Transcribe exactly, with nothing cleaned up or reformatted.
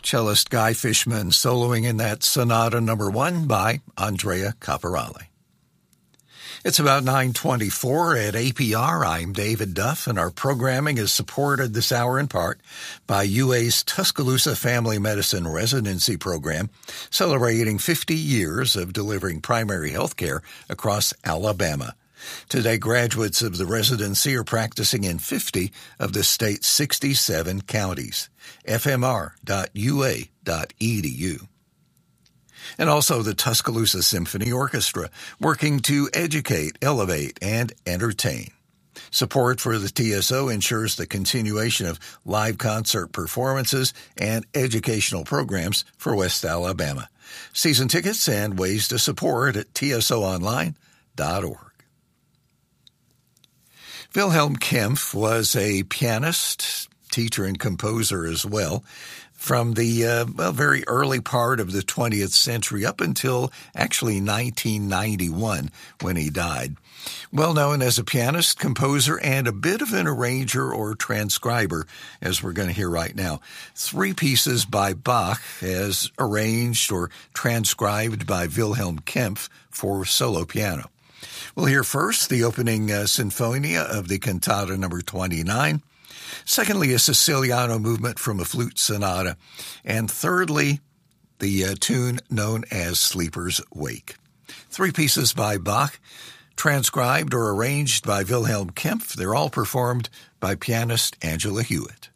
Cellist Guy Fishman soloing in that Sonata Number One by Andrea Caporale. It's about nine twenty-four at A P R. I'm David Duff, and our programming is supported this hour in part by U A's Tuscaloosa Family Medicine Residency Program, celebrating fifty years of delivering primary health care across Alabama. Today, graduates of the residency are practicing in fifty of the state's sixty-seven counties. f m r dot u a dot e d u. And also the Tuscaloosa Symphony Orchestra, working to educate, elevate, and entertain. Support for the T S O ensures the continuation of live concert performances and educational programs for West Alabama. Season tickets and ways to support at t s o online dot org. Wilhelm Kempff was a pianist, teacher, and composer as well, from the uh, well, very early part of the twentieth century up until actually nineteen ninety-one when he died. Well known as a pianist, composer, and a bit of an arranger or transcriber, as we're going to hear right now. Three pieces by Bach as arranged or transcribed by Wilhelm Kempff for solo piano. We'll hear first the opening uh, Sinfonia of the Cantata Number twenty-nine. Secondly, a Siciliano movement from a flute sonata. And thirdly, the uh, tune known as Sleeper's Wake. Three pieces by Bach, transcribed or arranged by Wilhelm Kempff. They're all performed by pianist Angela Hewitt.